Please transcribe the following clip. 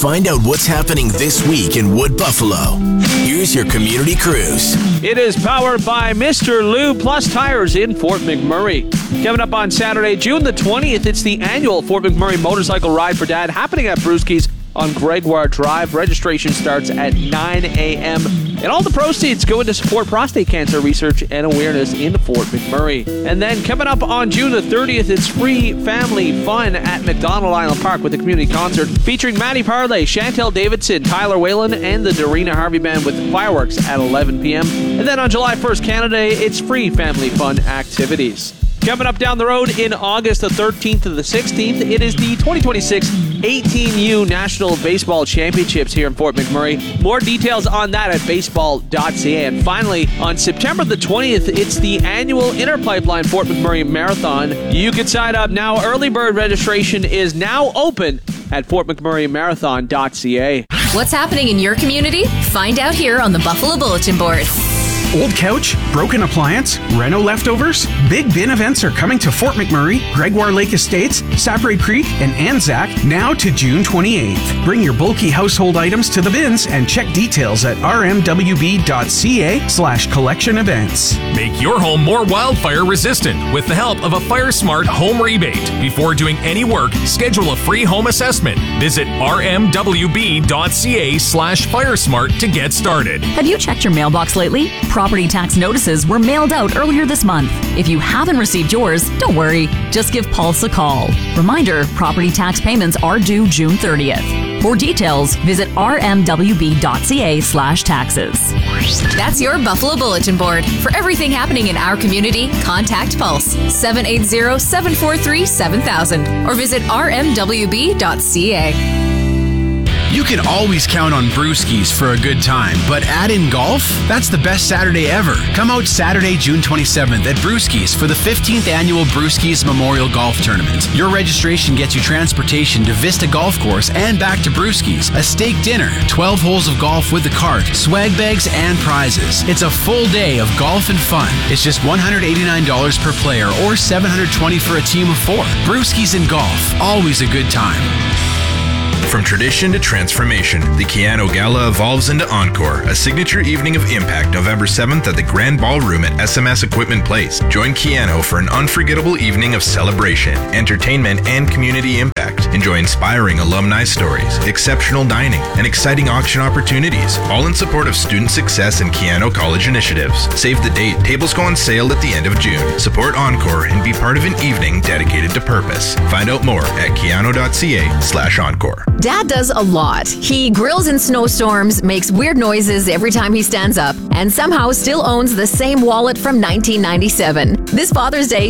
Find out what's happening this week in Wood Buffalo. Here's your community cruise. It is powered by Mr. Lou Plus Tires in Fort McMurray. Coming up on Saturday, June the 20th, it's the annual Fort McMurray Motorcycle Ride for Dad happening at Brewski's on Gregoire Drive. Registration starts at 9 a.m. And all the proceeds go into support prostate cancer research and awareness in Fort McMurray. And then coming up on June the 30th, it's free family fun at McDonald Island Park with a community concert featuring Maddie Parlay, Chantel Davidson, Tyler Whalen, and the Dorina Harvey Band with fireworks at 11 p.m. And then on July 1st, Canada Day, it's free family fun activities. Coming up down the road in August the 13th to the 16th, it is the 2026 18U National Baseball Championships here in Fort McMurray. More details on that at baseball.ca. And finally, on September the 20th, it's the annual Inner Pipeline Fort McMurray Marathon. You can sign up now. Early bird registration is now open at fortmcmurraymarathon.ca. What's happening in your community? Find out here on the Buffalo Bulletin Board. Old couch, broken appliance, reno leftovers? Big bin events are coming to Fort McMurray, Gregoire Lake Estates, Sapre Creek, and Anzac now to June 28th. Bring your bulky household items to the bins and check details at rmwb.ca/collection events. Make your home more wildfire resistant with the help of a FireSmart home rebate. Before doing any work, schedule a free home assessment. Visit rmwb.ca/FireSmart to get started. Have you checked your mailbox lately? Property tax notices were mailed out earlier this month. If you haven't received yours, don't worry. Just give Pulse a call. Reminder, property tax payments are due June 30th. For details, visit rmwb.ca/taxes. That's your Buffalo Bulletin Board. For everything happening in our community, contact Pulse 780-743-7000 or visit rmwb.ca. You can always count on Brewskis for a good time, but add in golf? That's the best Saturday ever. Come out Saturday, June 27th at Brewskis for the 15th annual Brewskis Memorial Golf Tournament. Your registration gets you transportation to Vista Golf Course and back to Brewskis, a steak dinner, 12 holes of golf with the cart, swag bags, and prizes. It's a full day of golf and fun. It's just $189 per player or $720 for a team of 4. Brewskis and golf, always a good time. From tradition to transformation, the Keano Gala evolves into Encore, a signature evening of impact November 7th at the Grand Ballroom at SMS Equipment Place. Join Keano for an unforgettable evening of celebration, entertainment, and community impact. Enjoy inspiring alumni stories, exceptional dining, and exciting auction opportunities, all in support of student success and Keano College initiatives. Save the date. Tables go on sale at the end of June. Support Encore and be part of an evening dedicated to purpose. Find out more at keano.ca/encore. Dad does a lot. He grills in snowstorms, makes weird noises every time he stands up, and somehow still owns the same wallet from 1997. This Father's Day,